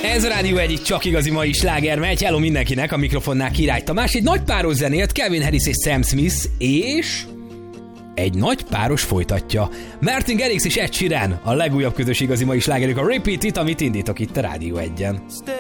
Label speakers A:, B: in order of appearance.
A: Ez a Rádió egyik csak igazi mai sláger megy. Hello mindenkinek, a mikrofonnál Király Tamás. Egy nagy páros zenélt, Calvin Harris és Sam Smith, és egy nagy páros folytatja. Martin Garrix és Ed Sheeran, a legújabb közös igazi mai slágerük, a Repeat It, amit indítok itt a Rádió 1-en.